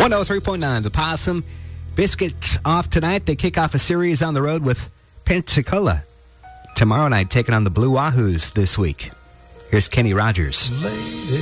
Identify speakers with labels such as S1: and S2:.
S1: 103.9, the Possum. Biscuits off tonight. They kick off a series on the road with Pensacola. Tomorrow night, taking on the Blue Wahoos this week. Here's Kenny Rogers.
S2: Lady.